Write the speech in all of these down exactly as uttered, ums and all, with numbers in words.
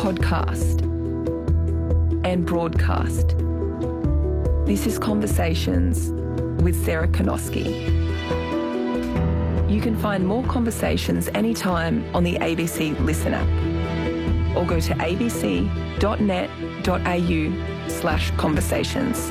podcast and broadcast. This is Conversations with Sarah Konoski. You can find more conversations anytime on the A B C Listen app or go to abc.net.au slash conversations.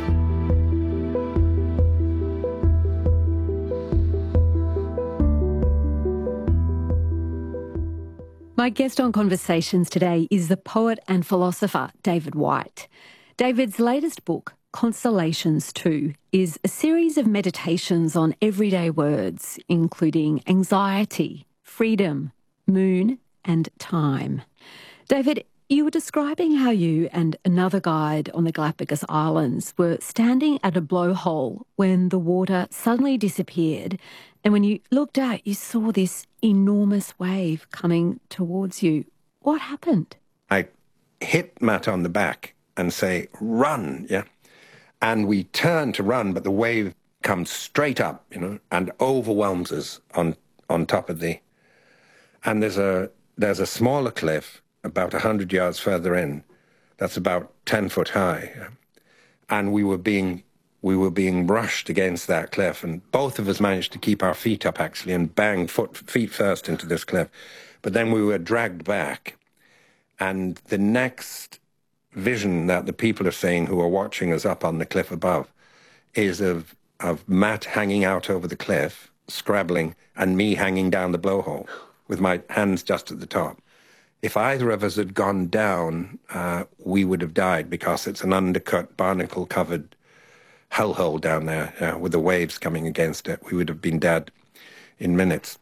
My guest on Conversations today is the poet and philosopher David Whyte. David's latest book, Constellations two, is a series of meditations on everyday words, including anxiety, freedom, moon, and time. David, you were describing how you and another guide on the Galapagos Islands were standing at a blowhole when the water suddenly disappeared, and when you looked out, you saw this enormous wave coming towards you. What happened? I hit Matt on the back and say, run, yeah? And we turn to run, but the wave comes straight up, you know, and overwhelms us on, on top of the... And there's a, there's a smaller cliff about one hundred yards further in that's about ten foot high. Yeah? And we were being... we were being brushed against that cliff, and both of us managed to keep our feet up, actually, and bang foot, feet first into this cliff. But then we were dragged back, and the next vision that the people are seeing who are watching us up on the cliff above is of, of Matt hanging out over the cliff, scrabbling, and me hanging down the blowhole with my hands just at the top. If either of us had gone down, uh, we would have died, because it's an undercut, barnacle-covered hellhole down there uh, with the waves coming against it. We would have been dead in minutes.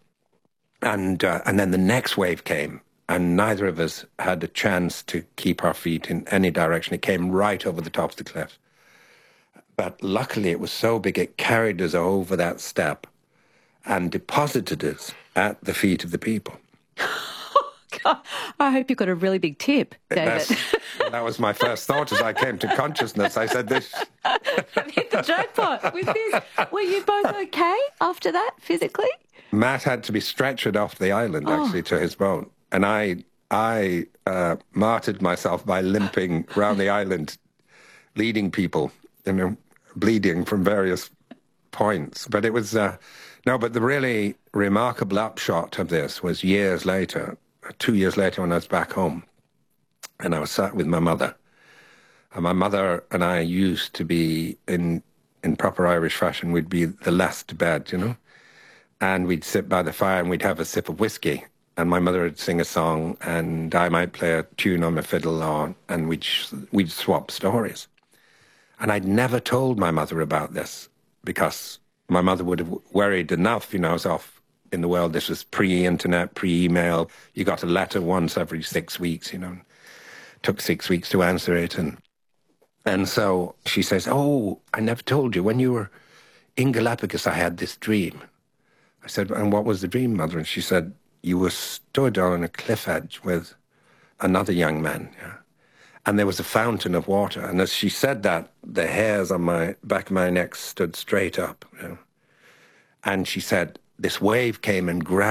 And uh, and then the next wave came, and neither of us had a chance to keep our feet in any direction. It came right over the top of the cliff. But luckily it was so big, it carried us over that step and deposited us at the feet of the people. God, I hope you got a really big tip, David. That was my first thought as I came to consciousness. I said, this... I've hit the jackpot with this. Were you both okay after that, physically? Matt had to be stretchered off the island, actually, oh. to his boat. And I I uh, martyred myself by limping around the island, leading people, you know, bleeding from various points. But it was... Uh, no, but the really remarkable upshot of this was years later, two years later when I was back home, and I was sat with my mother. And my mother and I used to be, in in proper Irish fashion, we'd be the last to bed, you know? And we'd sit by the fire and we'd have a sip of whiskey. And my mother would sing a song and I might play a tune on my fiddle, or, and we'd, we'd swap stories. And I'd never told my mother about this, because my mother would have worried enough, you know, I was off in the world. This was pre-internet, pre-email. You got a letter once every six weeks, you know. It took six weeks to answer it. And and so she says, oh, I never told you. When you were in Galapagos, I had this dream. I said, and what was the dream, Mother? And she said, you were stood on a cliff edge with another young man, yeah? And there was a fountain of water. And as she said that, the hairs on my back of my neck stood straight up, you know? And she said, this wave came and grabbed